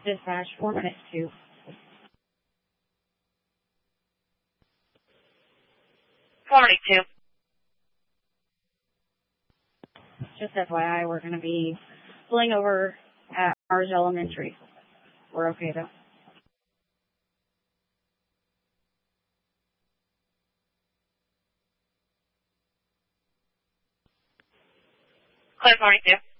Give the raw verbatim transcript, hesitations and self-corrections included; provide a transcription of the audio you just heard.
Dispatch, four minutes two. forty-two. Just F Y I, we're going to be pulling over at Mars Elementary. We're okay though. Clear forty-two.